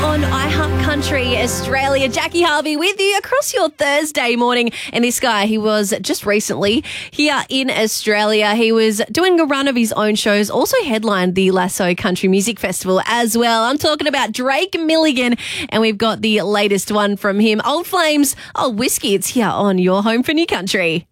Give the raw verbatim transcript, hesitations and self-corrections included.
on iHeart Country Australia. Jackie Harvey with you across your Thursday morning. And this guy, he was just recently here in Australia. He was doing a run of his own shows, also headlined the Lasso Country Music Festival as well. I'm talking about Drake Milligan, and we've got the latest one from him. Old Flames, Old Whiskey. It's here on Your Home for New Country.